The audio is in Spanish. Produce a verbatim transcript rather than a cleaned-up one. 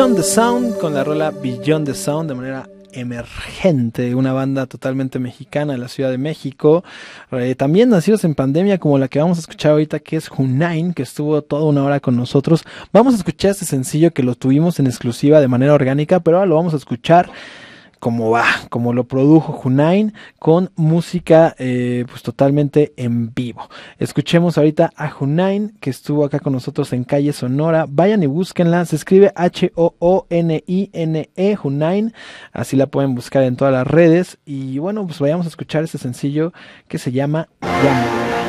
Beyond the Sound con la rola Beyond the Sound de manera emergente, una banda totalmente mexicana de la Ciudad de México, eh, también nacidos en pandemia como la que vamos a escuchar ahorita, que es Junain, que estuvo toda una hora con nosotros. Vamos a escuchar este sencillo que lo tuvimos en exclusiva de manera orgánica, pero ahora lo vamos a escuchar como va, como lo produjo Junain, con música eh, pues totalmente en vivo. Escuchemos ahorita a Junain, que estuvo acá con nosotros en Calle Sonora. Vayan y búsquenla, se escribe H O O N I N E, Junain, así la pueden buscar en todas las redes. Y bueno, pues vayamos a escuchar este sencillo que se llama Llama.